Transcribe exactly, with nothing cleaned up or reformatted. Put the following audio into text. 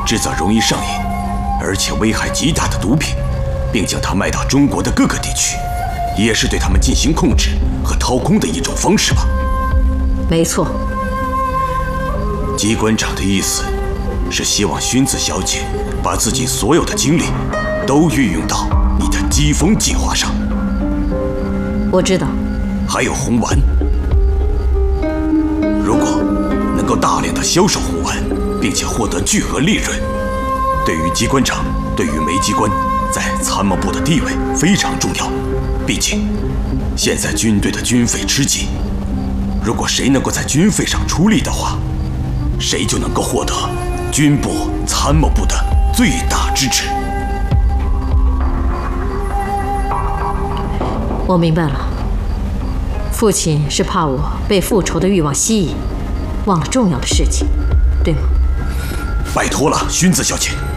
制造容易上瘾，而且危害极大的毒品，并将它卖到中国的各个地区，也是对他们进行控制和掏空的一种方式吧？ 没错。 机关长的意思是希望薰子小姐把自己所有的精力都运用到你的疾风计划上。 我知道。 还有红丸，如果能够大量的销售红丸，并且获得巨额利润，对于机关长，对于梅机关在参谋部的地位非常重要。毕竟现在军队的军费吃紧，如果谁能够在军费上出力的话，谁就能够获得军部参谋部的最大支持。 我明白了，父亲是怕我被复仇的欲望吸引，忘了重要的事情，对吗？ 拜托了，薰子小姐。